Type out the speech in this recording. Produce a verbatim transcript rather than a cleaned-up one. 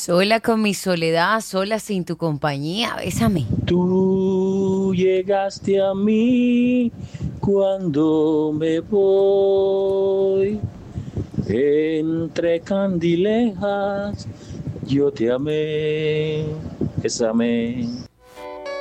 Sola con mi soledad, sola sin tu compañía, bésame. Tú llegaste a mí cuando me voy. Entre candilejas yo te amé, esa amé.